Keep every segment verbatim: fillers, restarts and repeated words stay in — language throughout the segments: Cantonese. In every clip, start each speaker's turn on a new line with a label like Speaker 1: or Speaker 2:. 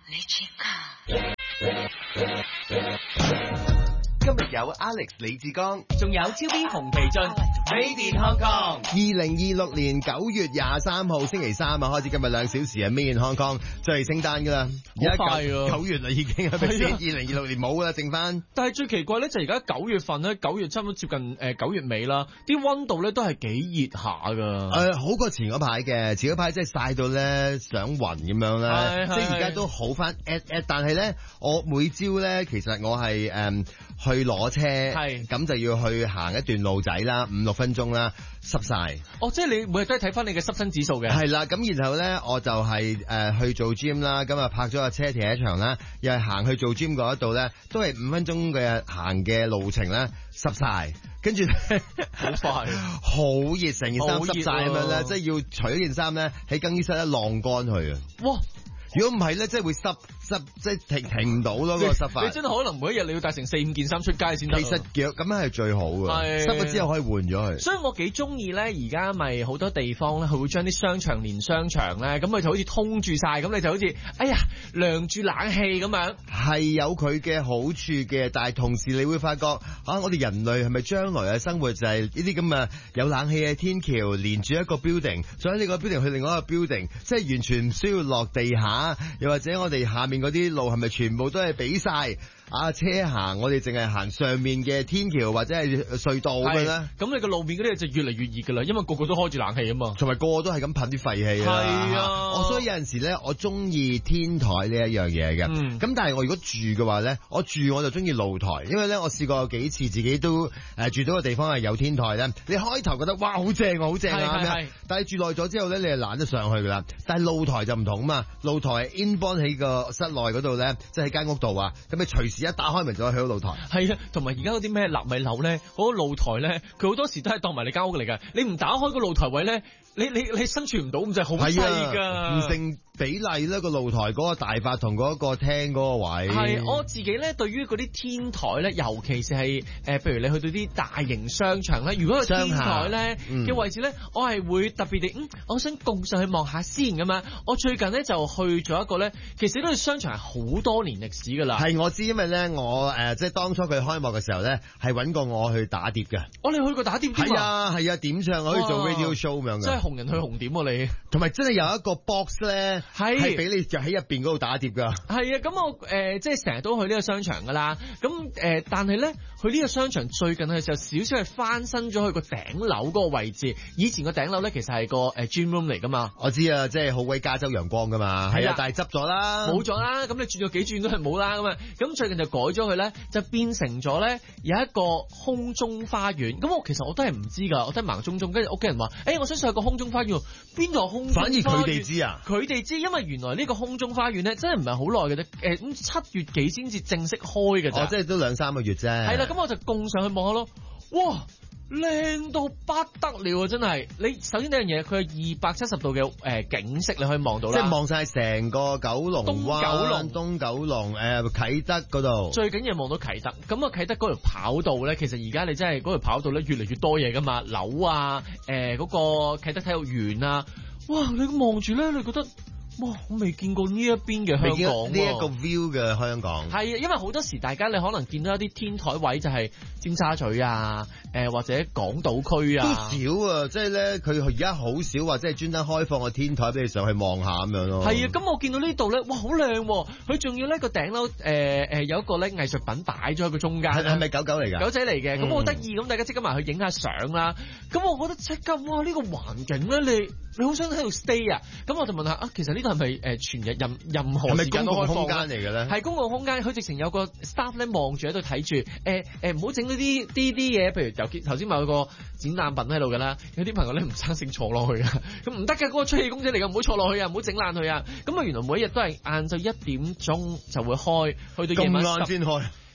Speaker 1: 你知㗎。
Speaker 2: 今日有 Alex 李志剛，
Speaker 3: 仲有超 B 洪皮俊 ，Made in Hong Kong。
Speaker 2: 二零二六年九月廿三號星期三啊，開始今日兩小時啊 Made in Hong Kong 就係聖誕噶啦，
Speaker 3: 好快啊！
Speaker 2: 九月啦已經係咪先？二零二六年冇啦，剩翻。
Speaker 3: 但係最奇怪咧，就而家九月份咧，九月差唔多接近誒九月尾啦，啲溫度咧都係幾熱下噶。誒、
Speaker 2: 呃，好過前嗰排嘅，前嗰排即係曬到咧想暈咁樣咧，即係而家都好翻。誒誒，但係咧，我每朝咧，其實我係誒。嗯去攞車，係咁就要去行一段路仔啦，五六分鐘啦，濕晒。
Speaker 3: 哦，即係你每日都係睇翻你嘅濕身指數嘅。
Speaker 2: 係啦，咁然後咧我就係、是、誒、呃、去做 gym 啦，咁啊泊咗個車停喺場啦，又係行去做 gym 嗰一度咧，都係五分鐘嘅行嘅路程咧，濕晒，跟住
Speaker 3: 好快，
Speaker 2: 好熱，成件衫濕晒咁樣咧，即係要除一件衫咧喺更衣室咧晾乾佢啊！哇！如果唔係咧，即係會濕濕，即係停停唔到咯，嗰個濕法。
Speaker 3: 你真係可能每一日你要帶成四五件衫出街先得。
Speaker 2: 其實腳咁樣係最好嘅，濕咗之後可以換咗佢。所以
Speaker 3: 我幾中意咧，而家咪好多地方咧，佢會將啲商場連商場咧，咁佢就好似通住晒，咁你就好似哎呀涼住冷氣咁樣。係有佢嘅好處嘅，但係同時你會發覺啊，我哋人類係咪將來嘅生活就係呢啲咁嘅有冷氣嘅天橋連住一個 building，再喺呢個 building 去另外一個 building，即係完全唔需要落地下。又或者我哋下面嗰啲路係咪全部都係俾晒啊車行？我哋淨係行上面嘅天橋或者係隧道咁樣咧？咁你個路面嗰啲就越嚟越熱噶啦，因為個個都開住冷氣啊嘛，同埋個個都係咁噴啲廢氣啊。係啊，我所以有陣時咧，我中意天台呢一樣嘢嘅。咁、嗯、但係我如果住嘅話咧，我住我就中意露台，因為咧我試過有幾次自己都誒、呃、住到個地方係有天台咧。你開頭覺得哇好正啊，好正啊咁樣，但係住耐咗之後咧，你係懶得上去噶啦。但係露台就唔同啊嘛，露台係 inborn 喺個室內嗰度咧，即係喺間屋度啊，咁你隨時一打開門就可以去到露台。係啊，同埋而家嗰啲咩納米樓咧，嗰、嗰個露台咧，佢好多時都係當埋你間屋嚟㗎。你唔打開個露台位咧，你你你生存唔到咁就係好細㗎，唔成比例咧個露台嗰個大法同嗰個廳嗰個位。係我自己咧，對於嗰啲天台咧，尤其是係誒、呃，譬如你去到啲大型商場咧，如果個天台咧嘅、嗯、位置咧，我係會特別地，嗯，我想供上去望下先咁樣。我最近咧就去咗一個咧，其實呢個商場係好多年歷史㗎啦。係我知，因為咧我誒、呃、即係當初佢開幕嘅時候咧，係揾過我去打碟嘅。我、哦、你去過打碟添啊？係啊係啊，點唱可以做 radio show 咁樣嘅。即係紅人去紅點喎、啊、你。同埋真係有一個 box 咧，係係俾你就喺入邊嗰度打碟㗎。係啊，咁我誒、呃、即係成日都去呢個商場㗎啦。咁誒、呃，但係咧去呢個商場最近嘅時候，少少係翻新咗去個頂樓嗰個位置。以前個頂樓咧其實係個誒 gym room 嚟㗎嘛。我知啊，即係好鬼加州陽光㗎嘛。係啊，但係執咗啦，冇咗啦。咁你轉咗幾轉都係冇啦咁啊。咁最近就改咗佢咧，就變成咗咧有一個空中花園。咁我其實我都係唔知㗎，我都係盲中中。跟住屋企人話：，誒、欸，我想上去個空中花園，邊度空中花園？反而佢哋知啊，佢哋知，因為原來呢個空中花園咧，真係唔係好耐嘅啫。誒、呃，咁七月幾先至正式開嘅啫。哦，即係都兩三個月啫。係啦，咁我就供上去望下咯。哇！靚到不得了啊！真係，你首先呢樣嘢，佢係二百七十度嘅誒、呃、景色，你可以望到啦。即係望晒成個九龍灣、東九龍、東九龍誒、呃、啟德嗰度。最緊要望到啟德，咁啊啟德嗰條跑道咧，其實而家你真係嗰條跑道咧越嚟越多嘢噶嘛，樓啊，誒、呃、嗰、那個啟德體育園啊，哇！你望住咧，你覺得？哇！我未見過呢一邊嘅香港呢一個 view 嘅香港。係啊，因為好多時大家你可能見到一啲天台位就係尖沙咀啊，誒、呃、或者港島區啊，都少啊，即係咧佢而家好少話即係專登開放個天台俾你上去望下咁樣咯。係啊，咁我見到呢度咧，哇好靚！佢仲要咧個頂樓誒誒有一個咧藝術品擺咗喺個中間。係係咪狗狗嚟㗎？狗仔嚟嘅，咁好得意，咁大家即刻埋去影下相啦。咁我覺得即刻哇！呢、呢個環境咧，你你好想喺度 stay 啊？咁我就問下啊，其實呢度係咪誒全日任任何時間都開放？係咪公共空間嚟嘅咧？係公共空間，佢直情有個 staff 咧望住喺度睇住，誒誒唔好整嗰啲啲啲嘢，譬如頭頭先咪有個展覽品喺度㗎啦，有啲朋友咧唔生性坐落去啊，咁唔得㗎，嗰、嗰個吹氣公仔嚟㗎，唔好坐落去啊，唔好整爛佢啊，咁啊原來每一日都係晏晝一點鐘就會開，去到夜晚十點先開。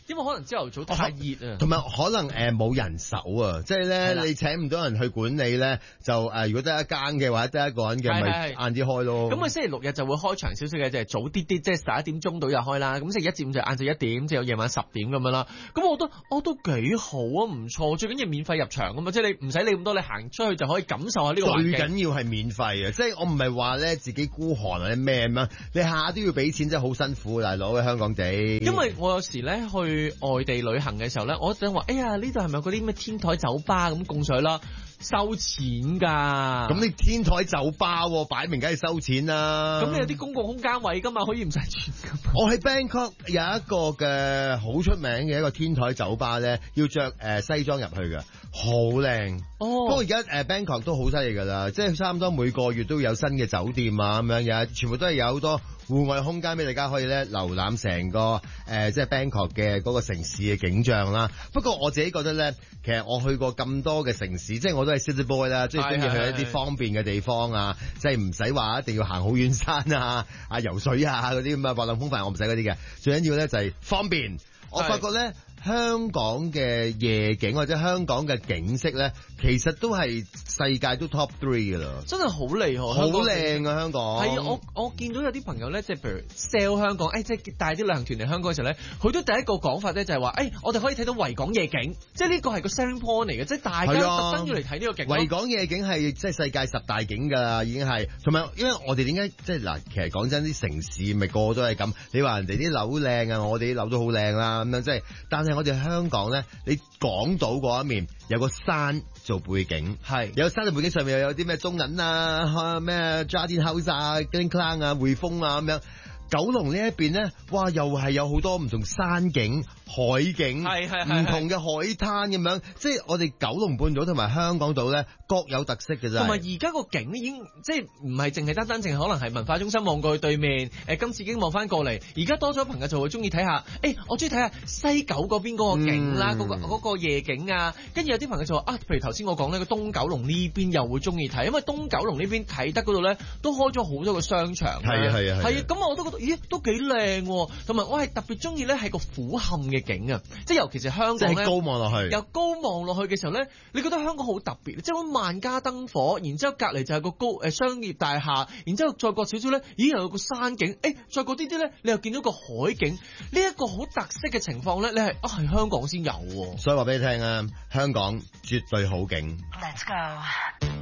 Speaker 3: 因為可能朝頭早太熱啊，
Speaker 2: 同埋可能誒冇、呃、人手啊，即係咧你請唔到人去管理咧，就誒、呃、如果得一間嘅或者得一個人嘅，咪晏啲開咯。
Speaker 3: 咁啊星期六日就會開長少少嘅，就係、是、早啲啲，即係十一點鐘到就開啦。咁星期一至五就晏晝一點，即係有夜晚十點咁樣啦。咁我覺得我都幾好啊，唔錯。最緊要免費入場啊嘛，即係你唔使理咁多，你行出去就可以感受下呢個環境。
Speaker 2: 最緊要係免費啊！即係我唔係話咧自己孤寒或者咩咁樣，你下下都要俾錢，真係好辛苦，大佬喺香港地。
Speaker 3: 因為我有時咧去外地旅行嘅時候咧，我想話，哎呀呢度係咪嗰啲咩天台酒吧咁供水啦？收錢㗎。
Speaker 2: 咁你天台酒吧擺明梗係收錢啦。
Speaker 3: 咁你有啲公共空間位㗎嘛，可以唔使錢㗎嘛。
Speaker 2: 我喺 Bangkok 有一個嘅好出名嘅一個天台酒吧咧，要着誒西裝入去嘅，好靚。哦。不過而家誒 Bangkok 都好犀利㗎啦，即係差唔多每個月都有新嘅酒店啊咁樣嘅，全部都係有好多戶外空間俾大家可以咧瀏覽成個誒、呃、即係 Bangkok 嘅嗰個城市嘅景象啦。不過我自己覺得咧，其實我去過咁多嘅城市，即係我都係 City Boy 啦，即係中意去一啲方便嘅地方啊，即係唔使話一定要行好遠山啊、啊游水啊嗰啲咁啊，滑浪風帆我唔使嗰啲嘅，最緊要咧就係方便。我發覺咧，香港嘅夜景或者香港嘅景色咧，其實都係世界都 top three 㗎啦，
Speaker 3: 真係好厲害，
Speaker 2: 好靚啊香港。
Speaker 3: 係啊，我我見到有啲朋友咧，即係譬如 sell 香港，誒、哎、即係帶啲旅行團嚟香港嘅時候咧，佢都第一個講法咧就係話，誒、哎、我哋可以睇到維港夜景，即係呢個係個 selling point 嚟嘅，即係大家特登要嚟睇呢個景。
Speaker 2: 維港夜景係即係世界十大景㗎啦，已經係。同埋因為我哋點解即係嗱，其實講真啲城市咪個個都係咁，你話人哋啲樓靚啊，我哋啲樓都好靚啦咁樣，即係，但係我哋香港咧，你港島嗰一面有個山做背景，係有山嘅背景上面又有啲咩中銀啊、咩 Jardine House 啊、Glen Clang 啊、匯豐啊咁樣。九龍呢一邊咧，哇，又係有好多唔同山景、海景，係係係唔同嘅海灘咁樣，即係我哋九龍半島同埋香港島咧各有特色嘅啫。同埋而家個景已經即係唔係淨係單單淨係可能係文化中心望過去對面，誒今次已經望翻過嚟，而家多咗朋友就會中意睇下，誒、欸、我中意睇下西九嗰邊嗰個景啦，嗰、嗯嗰個嗰個夜景啊，跟住有啲朋友就話啊，譬如頭先我講呢個東九龍呢邊又會中意睇，因為東九龍呢邊啟德嗰度咧都開咗好多個商場，係啊係啊係啊，咁我都覺得。咦，都幾靚喎！同埋我係特別中意咧，係個俯瞰嘅景啊！即係尤其是香港咧，高望落去，由高望落去嘅時候咧，你覺得香港好特別，即係好萬家燈火，然之後隔離就係個高誒、呃、商業大廈，然之後再過少少咧，咦又有個山景，誒再過啲啲咧，你又見到個海景，呢、這、一個好特色嘅情況咧，你係啊係香港先有喎，所以話俾你聽啊，香港絕對好景。Let's go。